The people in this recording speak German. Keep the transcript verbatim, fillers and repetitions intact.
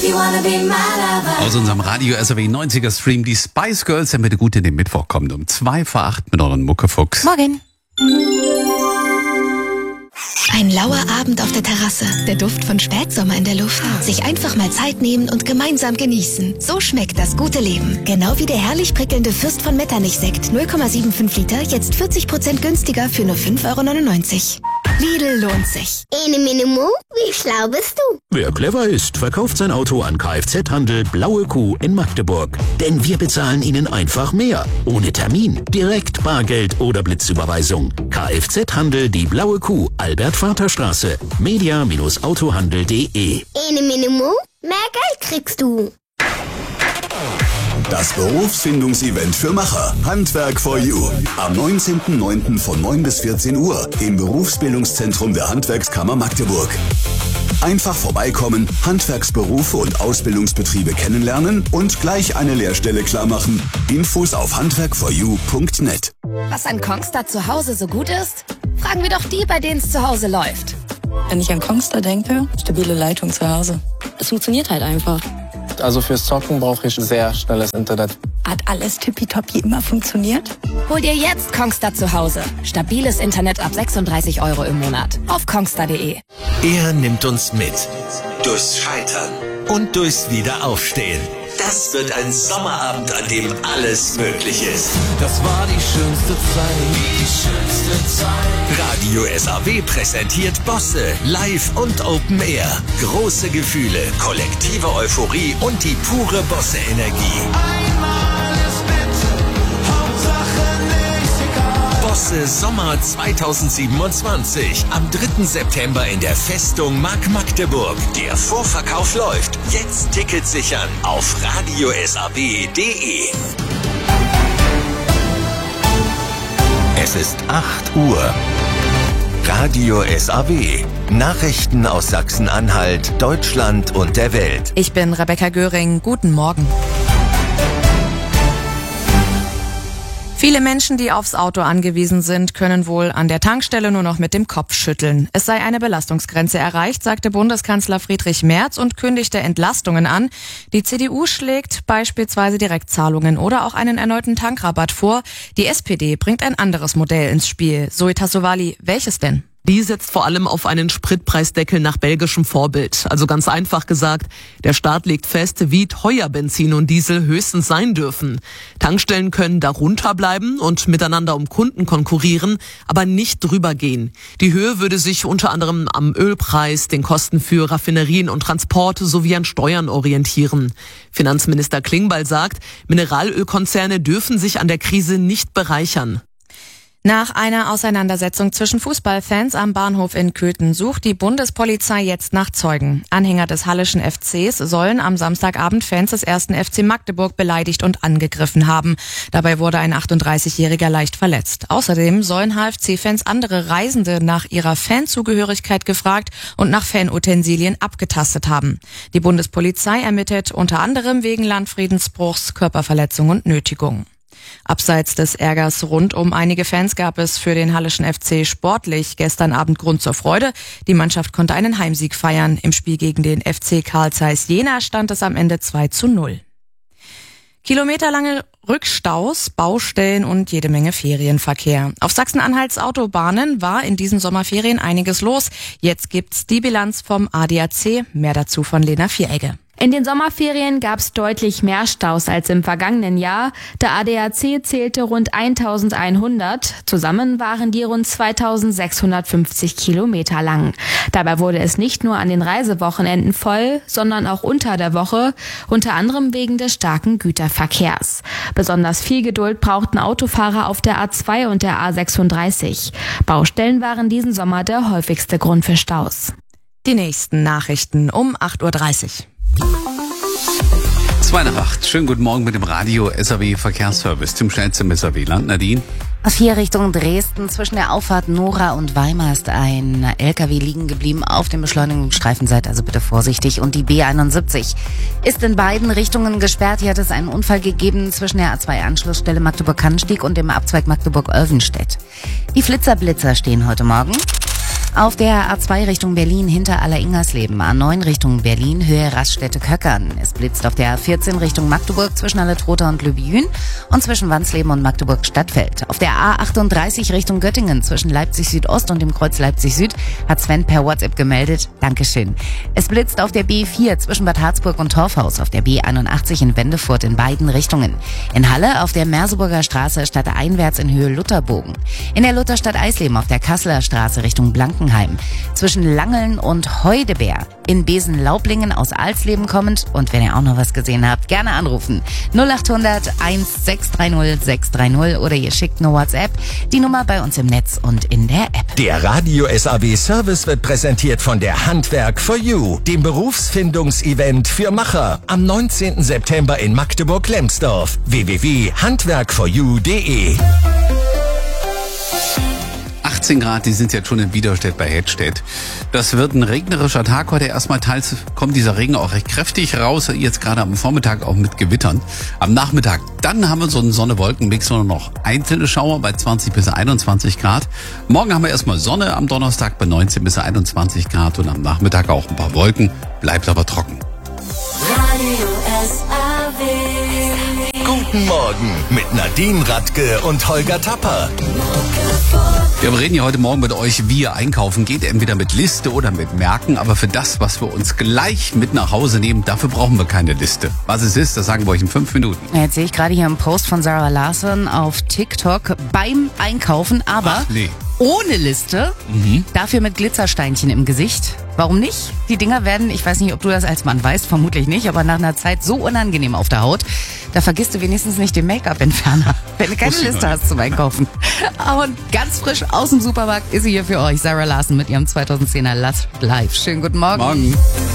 Aus unserem Radio S R W neunziger Stream die Spice Girls, damit ihr gut in den Mittwoch kommt. Um zwei vor acht mit euren Muckefuchs. Morgen. Ein lauer Abend auf der Terrasse, der Duft von Spätsommer in der Luft. Sich einfach mal Zeit nehmen und gemeinsam genießen. So schmeckt das gute Leben. Genau wie der herrlich prickelnde Fürst von Metternich-Sekt. null Komma fünfundsiebzig Liter, jetzt vierzig Prozent günstiger für nur fünf Euro neunundneunzig. Lidl lohnt sich. Ene Minimo, wie schlau bist du? Wer clever ist, verkauft sein Auto an Kfz-Handel Blaue Kuh in Magdeburg. Denn wir bezahlen Ihnen einfach mehr. Ohne Termin, direkt Bargeld oder Blitzüberweisung. Kfz-Handel die Blaue Kuh, Albert-Vater-Straße, media-autohandel punkt de. Ene Minimo, mehr Geld kriegst du. Das Berufsfindungsevent für Macher. Handwerk for You. Am neunzehnten neunten von neun bis vierzehn Uhr im Berufsbildungszentrum der Handwerkskammer Magdeburg. Einfach vorbeikommen, Handwerksberufe und Ausbildungsbetriebe kennenlernen und gleich eine Lehrstelle klarmachen. Infos auf handwerk for you punkt net. Was an Kongstar zu Hause so gut ist? Fragen wir doch die, bei denen es zu Hause läuft. Wenn ich an Kongstar denke, stabile Leitung zu Hause. Es funktioniert halt einfach. Also fürs Zocken brauche ich sehr schnelles Internet. Hat alles tippitoppi immer funktioniert? Hol dir jetzt Kongstar zu Hause. Stabiles Internet ab sechsunddreißig Euro im Monat. Auf kongstar punkt de. Er nimmt uns mit. Durchs Scheitern und durchs Wiederaufstehen. Das wird ein Sommerabend, an dem alles möglich ist. Das war die schönste Zeit, die schönste Zeit. Radio S R W präsentiert Bosse live und Open Air. Große Gefühle, kollektive Euphorie und die pure Bosse-Energie. Einmal ist bitte, Hauptsache nicht egal. Bosse Sommer zweitausendsiebenundzwanzig. Am dritten September in der Festung Mark Magdeburg. Der Vorverkauf läuft. Jetzt Tickets sichern auf radio s r w punkt de. Es ist acht Uhr. Radio S R W. Nachrichten aus Sachsen-Anhalt, Deutschland und der Welt. Ich bin Rebecca Göring. Guten Morgen. Viele Menschen, die aufs Auto angewiesen sind, können wohl an der Tankstelle nur noch mit dem Kopf schütteln. Es sei eine Belastungsgrenze erreicht, sagte Bundeskanzler Friedrich Merz und kündigte Entlastungen an. Die C D U schlägt beispielsweise Direktzahlungen oder auch einen erneuten Tankrabatt vor. Die S P D bringt ein anderes Modell ins Spiel. Zoe Tassovali, welches denn? Die setzt vor allem auf einen Spritpreisdeckel nach belgischem Vorbild. Also ganz einfach gesagt, der Staat legt fest, wie teuer Benzin und Diesel höchstens sein dürfen. Tankstellen können darunter bleiben und miteinander um Kunden konkurrieren, aber nicht drüber gehen. Die Höhe würde sich unter anderem am Ölpreis, den Kosten für Raffinerien und Transporte sowie an Steuern orientieren. Finanzminister Klingbeil sagt, Mineralölkonzerne dürfen sich an der Krise nicht bereichern. Nach einer Auseinandersetzung zwischen Fußballfans am Bahnhof in Köthen sucht die Bundespolizei jetzt nach Zeugen. Anhänger des Halleschen F Cs sollen am Samstagabend Fans des ersten F C Magdeburg beleidigt und angegriffen haben. Dabei wurde ein achtunddreißigjähriger leicht verletzt. Außerdem sollen H F C-Fans andere Reisende nach ihrer Fanzugehörigkeit gefragt und nach Fanutensilien abgetastet haben. Die Bundespolizei ermittelt unter anderem wegen Landfriedensbruchs, Körperverletzung und Nötigung. Abseits des Ärgers rund um einige Fans gab es für den Halleschen F C sportlich gestern Abend Grund zur Freude. Die Mannschaft konnte einen Heimsieg feiern. Im Spiel gegen den F C Carl Zeiss Jena stand es am Ende zwei zu null. Kilometerlange Rückstaus, Baustellen und jede Menge Ferienverkehr. Auf Sachsen-Anhalts Autobahnen war in diesen Sommerferien einiges los. Jetzt gibt's die Bilanz vom A D A C. Mehr dazu von Lena Vieregge. In den Sommerferien gab es deutlich mehr Staus als im vergangenen Jahr. Der A D A C zählte rund eintausendeinhundert. Zusammen waren die rund zweitausendsechshundertfünfzig Kilometer lang. Dabei wurde es nicht nur an den Reisewochenenden voll, sondern auch unter der Woche, unter anderem wegen des starken Güterverkehrs. Besonders viel Geduld brauchten Autofahrer auf der A zwei und der A sechsunddreißig. Baustellen waren diesen Sommer der häufigste Grund für Staus. Die nächsten Nachrichten um acht Uhr dreißig. zwei nach acht. Schönen guten Morgen mit dem Radio S R W Verkehrsservice. Zum schnellsten S R W-Land. Nadine? Aus vier Richtung Dresden zwischen der Auffahrt Nora und Weimar ist ein L K W liegen geblieben auf dem Beschleunigungsstreifen. Seid also bitte vorsichtig. Und die B einundsiebzig ist in beiden Richtungen gesperrt. Hier hat es einen Unfall gegeben zwischen der A zwei Anschlussstelle Magdeburg-Kannenstieg und dem Abzweig Magdeburg-Olvenstedt. Die Flitzerblitzer stehen heute Morgen Auf der A zwei Richtung Berlin hinter Aller-Ingersleben, A neun Richtung Berlin, Höhe Raststätte-Köckern. Es blitzt auf der A vierzehn Richtung Magdeburg zwischen Alle-Trotha und Löbijün und zwischen Wansleben und Magdeburg-Stadtfeld. Auf der A achtunddreißig Richtung Göttingen zwischen Leipzig Südost und dem Kreuz Leipzig Süd hat Sven per WhatsApp gemeldet. Dankeschön. Es blitzt auf der B vier zwischen Bad Harzburg und Torfhaus, auf der B einundachtzig in Wendefurt in beiden Richtungen. In Halle auf der Merseburger Straße stadteinwärts in Höhe Lutherbogen. In der Lutherstadt Eisleben auf der Kasseler Straße Richtung Blankenheim. Zwischen Langeln und Heudeberg. In Besen-Laublingen aus Alsleben kommend. Und wenn ihr auch noch was gesehen habt, gerne anrufen. null acht hundert eins sechs drei null sechs drei null oder ihr schickt eine WhatsApp. Die Nummer bei uns im Netz und in der App. Der Radio S A B Service wird präsentiert von der Handwerk for You, dem Berufsfindungsevent für Macher. Am neunzehnten September in Magdeburg-Lemsdorf. w w w punkt handwerk for you punkt de achtzehn Grad, die sind jetzt schon in Widerstedt bei Hedstedt. Das wird ein regnerischer Tag heute. Erstmal teils kommt dieser Regen auch recht kräftig raus. Jetzt gerade am Vormittag auch mit Gewittern. Am Nachmittag, dann haben wir so einen Sonne-Wolken-Mix, nur noch einzelne Schauer bei zwanzig bis einundzwanzig Grad. Morgen haben wir erstmal Sonne am Donnerstag bei neunzehn bis einundzwanzig Grad und am Nachmittag auch ein paar Wolken, bleibt aber trocken. Radio S A B. Guten Morgen mit Nadine Radke und Holger Tapper. Wir reden ja heute Morgen mit euch, wie ihr einkaufen geht, entweder mit Liste oder mit Merken, aber für das, was wir uns gleich mit nach Hause nehmen, dafür brauchen wir keine Liste. Was es ist, das sagen wir euch in fünf Minuten. Jetzt sehe ich gerade hier einen Post von Sarah Larson auf TikTok beim Einkaufen, aber Ach, nee. ohne Liste, mhm. dafür mit Glitzersteinchen im Gesicht. Warum nicht? Die Dinger werden, ich weiß nicht, ob du das als Mann weißt, vermutlich nicht, aber nach einer Zeit so unangenehm auf der Haut, da vergisst du wenigstens nicht den Make-up-Entferner, wenn du keine Muss Liste hast zum Einkaufen. Und ganz frisch aus dem Supermarkt ist sie hier für euch, Sarah Larson mit ihrem zweitausendzehner Last Live. Schönen guten Morgen. Morgen.